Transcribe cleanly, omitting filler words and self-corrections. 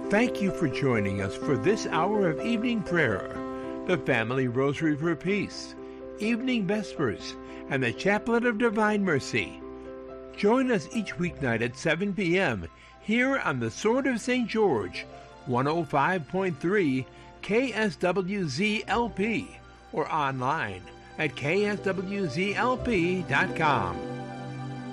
Thank you for joining us for this hour of evening prayer, the Family Rosary for Peace, Evening Vespers, and the Chaplet of Divine Mercy. Join us each weeknight at 7 p.m. here on the Sword of St. George, 105.3 KSWZ-LP, or online at kswzlp.com.